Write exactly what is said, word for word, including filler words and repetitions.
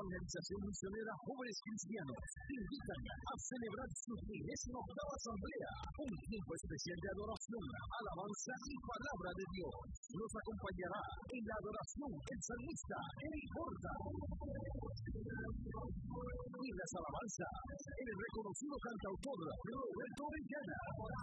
Organización Misionera Jóvenes Cristianos te invitan a celebrar su trigésima octava asamblea, un tiempo especial de adoración, alabanza y palabra de Dios. Nos acompañará en la adoración el salmista Eric Horta. Y las alabanzas, el reconocido cantautor Roberto Orellana.